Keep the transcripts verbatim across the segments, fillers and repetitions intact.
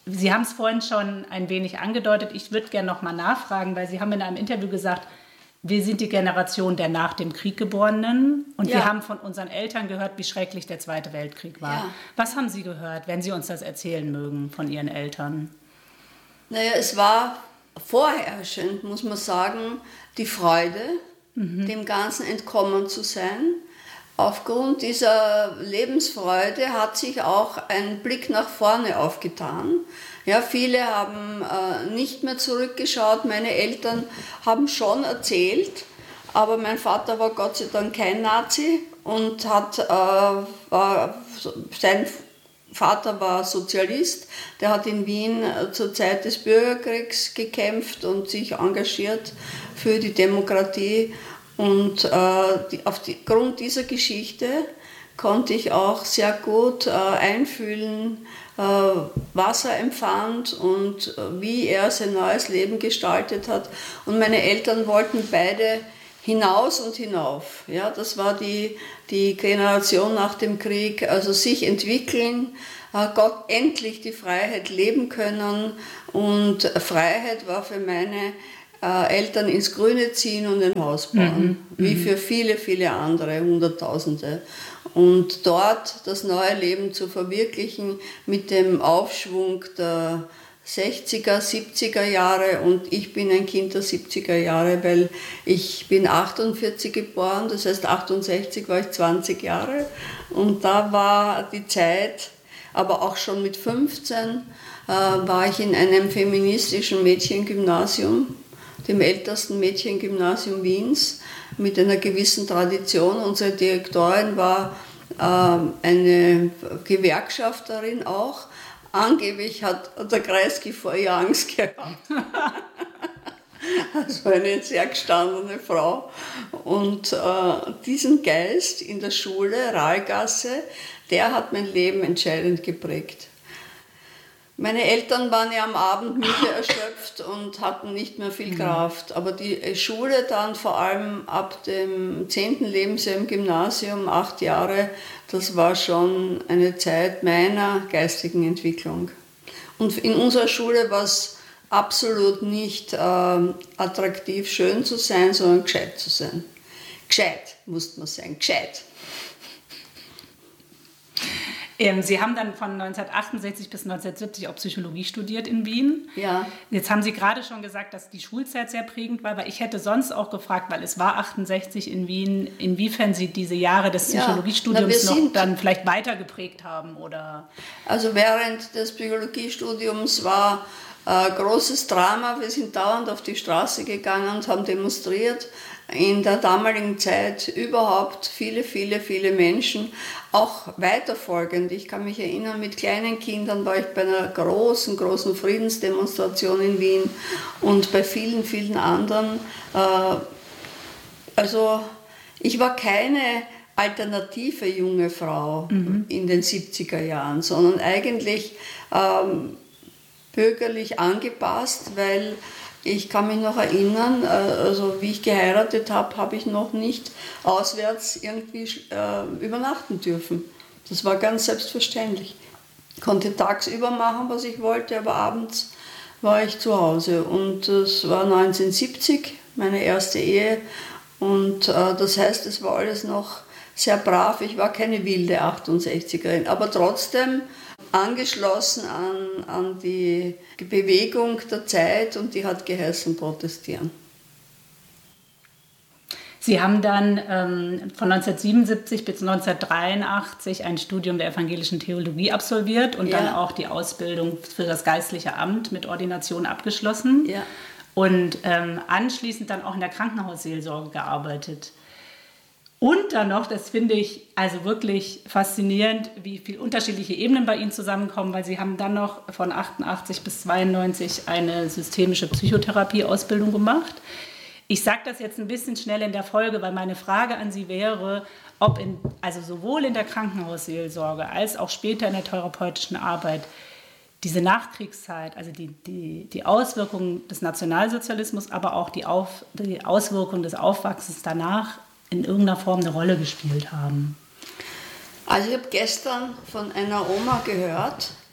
Sie haben es vorhin schon ein wenig angedeutet. Ich würde gerne noch mal nachfragen, weil Sie haben in einem Interview gesagt, wir sind die Generation der nach dem Krieg Geborenen und ja. wir haben von unseren Eltern gehört, wie schrecklich der Zweite Weltkrieg war. Ja. Was haben Sie gehört, wenn Sie uns das erzählen mögen von Ihren Eltern? Naja, es war vorherrschend, muss man sagen, die Freude, mhm. dem Ganzen entkommen zu sein. Aufgrund dieser Lebensfreude hat sich auch ein Blick nach vorne aufgetan. Ja, viele haben äh, nicht mehr zurückgeschaut. Meine Eltern haben schon erzählt, aber mein Vater war Gott sei Dank kein Nazi und hat, äh, war, sein Vater war Sozialist. Der hat in Wien äh, zur Zeit des Bürgerkriegs gekämpft und sich engagiert für die Demokratie. Und äh, die, auf die, Grund dieser Geschichte konnte ich auch sehr gut äh, einfühlen, äh, was er empfand und äh, wie er sein neues Leben gestaltet hat. Und meine Eltern wollten beide hinaus und hinauf. Ja, das war die, die Generation nach dem Krieg, also sich entwickeln, äh, Gott endlich die Freiheit leben können. Und Freiheit war für meine Eltern ins Grüne ziehen und ein Haus bauen, mhm. wie für viele, viele andere, Hunderttausende. Und dort das neue Leben zu verwirklichen mit dem Aufschwung der sechziger, siebziger Jahre, und ich bin ein Kind der siebziger Jahre, weil ich bin achtundvierzig geboren, das heißt achtundsechzig war ich zwanzig Jahre, und da war die Zeit, aber auch schon mit fünfzehn äh, war ich in einem feministischen Mädchengymnasium, dem ältesten Mädchengymnasium Wiens, mit einer gewissen Tradition. Unsere Direktorin war äh, eine Gewerkschafterin auch. Angeblich hat der Kreisky vor ihr Angst gehabt. Also eine sehr gestandene Frau. Und äh, diesen Geist in der Schule, Rahlgasse, der hat mein Leben entscheidend geprägt. Meine Eltern waren ja am Abend müde, erschöpft und hatten nicht mehr viel Kraft. Aber die Schule dann, vor allem ab dem zehnten Lebensjahr im Gymnasium, acht Jahre, das war schon eine Zeit meiner geistigen Entwicklung. Und in unserer Schule war es absolut nicht äh, attraktiv, schön zu sein, sondern gescheit zu sein. Gescheit musste man sein, gescheit. Ähm, Sie haben dann von neunzehnhundertachtundsechzig bis neunzehnhundertsiebzig auch Psychologie studiert in Wien. Ja. Jetzt haben Sie gerade schon gesagt, dass die Schulzeit sehr prägend war, aber ich hätte sonst auch gefragt, weil es war achtundsechzig in Wien, inwiefern Sie diese Jahre des Psychologiestudiums ja, na, noch dann vielleicht weiter geprägt haben, oder? Also während des Psychologiestudiums war äh, großes Drama. Wir sind dauernd auf die Straße gegangen und haben demonstriert. In der damaligen Zeit überhaupt viele, viele, viele Menschen, auch weiterfolgend. Ich kann mich erinnern, mit kleinen Kindern war ich bei einer großen, großen Friedensdemonstration in Wien und bei vielen, vielen anderen. Also ich war keine alternative junge Frau mhm. in den siebziger Jahren, sondern eigentlich ähm, bürgerlich angepasst, weil ich kann mich noch erinnern, also wie ich geheiratet habe, habe ich noch nicht auswärts irgendwie äh, übernachten dürfen. Das war ganz selbstverständlich. Ich konnte tagsüber machen, was ich wollte, aber abends war ich zu Hause. Und das war neunzehnhundertsiebzig, meine erste Ehe. Und äh, das heißt, es war alles noch sehr brav. Ich war keine wilde achtundsechzigerin, aber trotzdem angeschlossen an, an die Bewegung der Zeit, und die hat geheißen protestieren. Sie haben dann ähm, von neunzehnhundertsiebenundsiebzig bis neunzehnhundertdreiundachtzig ein Studium der evangelischen Theologie absolviert und ja. dann auch die Ausbildung für das geistliche Amt mit Ordination abgeschlossen ja. und ähm, anschließend dann auch in der Krankenhausseelsorge gearbeitet. Und dann noch, das finde ich also wirklich faszinierend, wie viele unterschiedliche Ebenen bei Ihnen zusammenkommen, weil Sie haben dann noch von achtundachtzig bis zweiundneunzig eine systemische Psychotherapie-Ausbildung gemacht. Ich sage das jetzt ein bisschen schnell in der Folge, weil meine Frage an Sie wäre, ob in, also sowohl in der Krankenhausseelsorge als auch später in der therapeutischen Arbeit diese Nachkriegszeit, also die, die, die Auswirkungen des Nationalsozialismus, aber auch die, Auf, die Auswirkungen des Aufwachsens danach in irgendeiner Form eine Rolle gespielt haben. Also ich habe gestern von einer Oma gehört,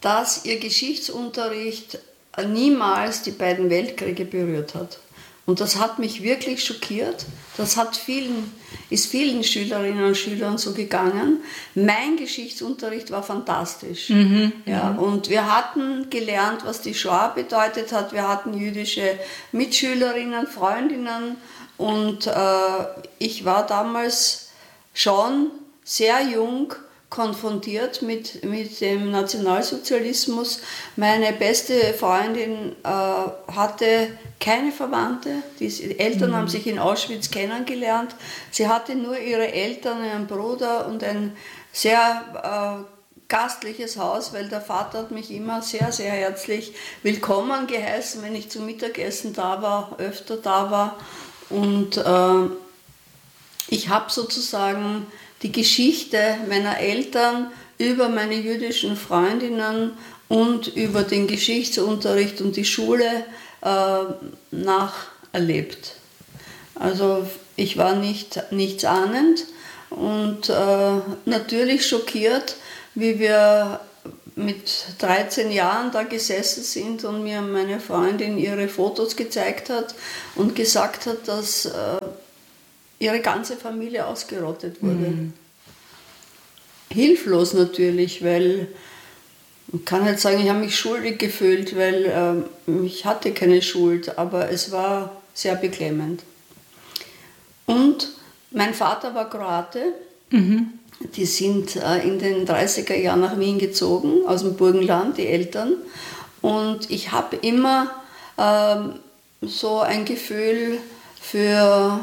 dass ihr Geschichtsunterricht niemals die beiden Weltkriege berührt hat. Und das hat mich wirklich schockiert. Das hat vielen, ist vielen Schülerinnen und Schülern so gegangen. Mein Geschichtsunterricht war fantastisch. Mhm, ja, und wir hatten gelernt, was die Shoah bedeutet hat. Wir hatten jüdische Mitschülerinnen, Freundinnen. Und äh, ich war damals schon sehr jung konfrontiert mit, mit dem Nationalsozialismus. Meine beste Freundin äh, hatte keine Verwandte. Die Eltern mhm. haben sich in Auschwitz kennengelernt. Sie hatte nur ihre Eltern, einen Bruder und ein sehr äh, gastliches Haus, weil der Vater hat mich immer sehr, sehr herzlich willkommen geheißen, wenn ich zum Mittagessen da war, öfter da war. Und äh, ich habe sozusagen die Geschichte meiner Eltern über meine jüdischen Freundinnen und über den Geschichtsunterricht und die Schule äh, nacherlebt. Also ich war nicht nichts ahnend und äh, natürlich schockiert, wie wir mit dreizehn Jahren da gesessen sind und mir meine Freundin ihre Fotos gezeigt hat und gesagt hat, dass äh, ihre ganze Familie ausgerottet wurde. Mhm. Hilflos natürlich, weil ich kann nicht sagen, ich habe mich schuldig gefühlt, weil äh, ich hatte keine Schuld, aber es war sehr beklemmend. Und mein Vater war Kroate. Mhm. Die sind äh, in den dreißiger Jahren nach Wien gezogen, aus dem Burgenland, die Eltern. Und ich habe immer äh, so ein Gefühl für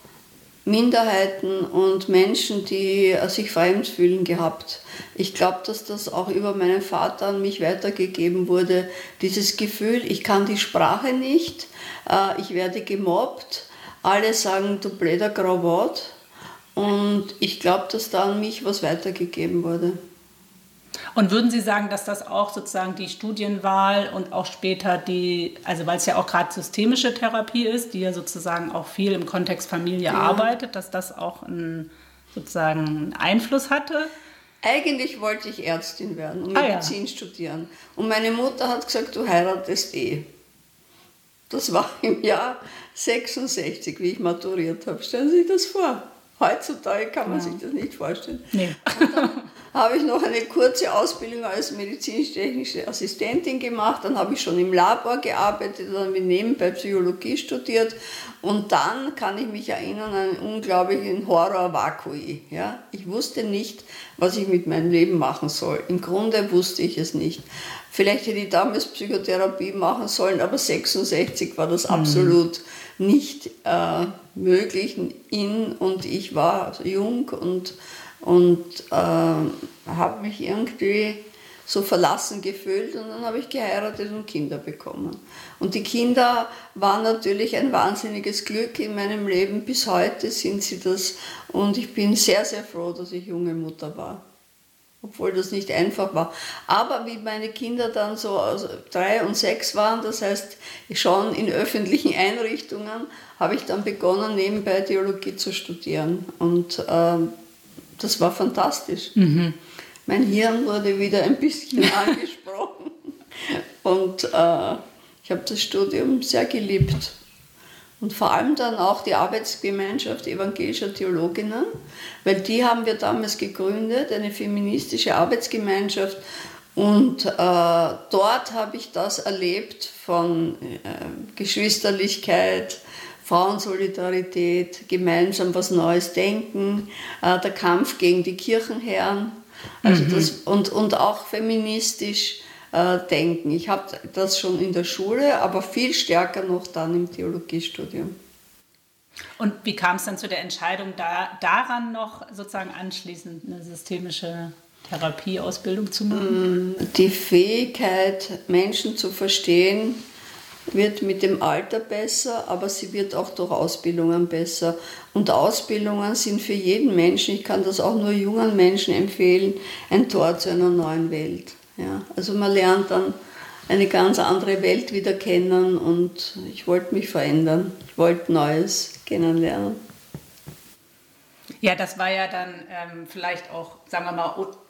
Minderheiten und Menschen, die sich fremd fühlen, gehabt. Ich glaube, dass das auch über meinen Vater an mich weitergegeben wurde. Dieses Gefühl, ich kann die Sprache nicht, äh, ich werde gemobbt, alle sagen, du blöder Grauwort. Und ich glaube, dass da an mich was weitergegeben wurde. Und würden Sie sagen, dass das auch sozusagen die Studienwahl und auch später die, also weil es ja auch gerade systemische Therapie ist, die ja sozusagen auch viel im Kontext Familie ja. arbeitet, dass das auch einen, sozusagen einen Einfluss hatte? Eigentlich wollte ich Ärztin werden und Medizin ah, ja. studieren. Und meine Mutter hat gesagt, du heiratest eh. Das war im Jahr sechsundsechzig, wie ich maturiert habe. Stellen Sie sich das vor. Heutzutage kann man ja. sich das nicht vorstellen. Nee. Und dann habe ich noch eine kurze Ausbildung als medizinisch-technische Assistentin gemacht. Dann habe ich schon im Labor gearbeitet, dann habe ich nebenbei Psychologie studiert. Und dann kann ich mich erinnern an einen unglaublichen Horror-Vakui. Ja? Ich wusste nicht, was ich mit meinem Leben machen soll. Im Grunde wusste ich es nicht. Vielleicht hätte ich damals Psychotherapie machen sollen, aber sechsundsechzig war das mhm. absolut nicht äh, möglich in, und ich war jung und, und äh, habe mich irgendwie so verlassen gefühlt und dann habe ich geheiratet und Kinder bekommen. Und die Kinder waren natürlich ein wahnsinniges Glück in meinem Leben, bis heute sind sie das und ich bin sehr, sehr froh, dass ich junge Mutter war. Obwohl das nicht einfach war. Aber wie meine Kinder dann so drei und sechs waren, das heißt schon in öffentlichen Einrichtungen, habe ich dann begonnen, nebenbei Theologie zu studieren. Und ähm, das war fantastisch. Mhm. Mein Hirn wurde wieder ein bisschen angesprochen. Und äh, ich habe das Studium sehr geliebt. Und vor allem dann auch die Arbeitsgemeinschaft evangelischer Theologinnen, weil die haben wir damals gegründet, eine feministische Arbeitsgemeinschaft. Und äh, dort habe ich das erlebt von äh, Geschwisterlichkeit, Frauensolidarität, gemeinsam was Neues denken, äh, der Kampf gegen die Kirchenherren also mhm. das, und, und auch feministisch äh, denken. Ich habe das schon in der Schule, aber viel stärker noch dann im Theologiestudium. Und wie kam es dann zu der Entscheidung, da, daran noch sozusagen anschließend eine systemische Therapieausbildung zu machen? Die Fähigkeit, Menschen zu verstehen, wird mit dem Alter besser, aber sie wird auch durch Ausbildungen besser. Und Ausbildungen sind für jeden Menschen, ich kann das auch nur jungen Menschen empfehlen, ein Tor zu einer neuen Welt. Ja, also man lernt dann eine ganz andere Welt wieder kennen und ich wollte mich verändern. Ich wollte Neues kennenlernen. Ja, das war ja dann ähm, vielleicht auch, sagen wir mal,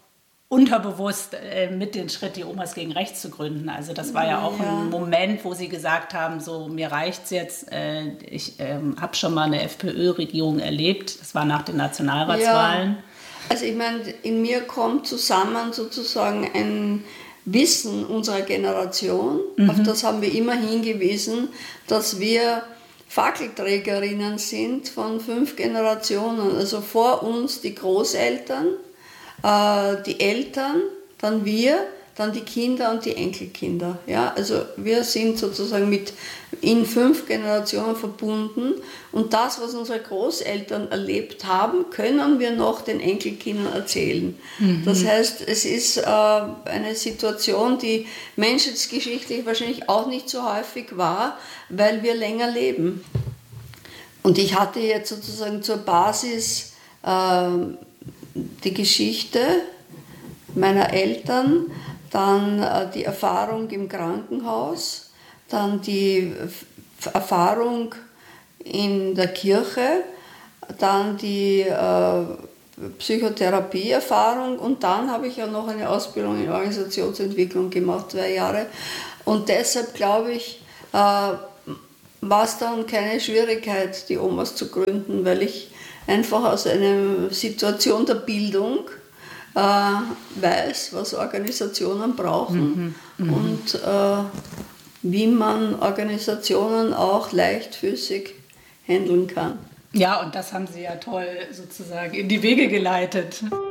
unterbewusst äh, mit den Schritt, die Omas gegen Rechts zu gründen. Also das war ja auch Ja. ein Moment, wo sie gesagt haben, so mir reicht's jetzt, äh, ich ähm, habe schon mal eine FPÖ-Regierung erlebt, das war nach den Nationalratswahlen. Ja. Also ich meine, in mir kommt zusammen sozusagen ein Wissen unserer Generation, mhm. auf das haben wir immer hingewiesen, dass wir Fackelträgerinnen sind von fünf Generationen, also vor uns die Großeltern, die Eltern, dann wir, dann die Kinder und die Enkelkinder. Ja, also wir sind sozusagen mit in fünf Generationen verbunden und das, was unsere Großeltern erlebt haben, können wir noch den Enkelkindern erzählen. Mhm. Das heißt, es ist äh, eine Situation, die menschheitsgeschichtlich wahrscheinlich auch nicht so häufig war, weil wir länger leben. Und ich hatte jetzt sozusagen zur Basis äh, die Geschichte meiner Eltern, dann äh, die Erfahrung im Krankenhaus, dann die F- Erfahrung in der Kirche, dann die äh, Psychotherapieerfahrung und dann habe ich ja noch eine Ausbildung in Organisationsentwicklung gemacht, zwei Jahre. Und deshalb glaube ich, äh, war es dann keine Schwierigkeit, die Omas zu gründen, weil ich einfach aus einer Situation der Bildung äh, weiß, was Organisationen brauchen mhm, und äh, wie man Organisationen auch leichtfüßig handeln kann. Ja, und das haben Sie ja toll sozusagen in die Wege geleitet.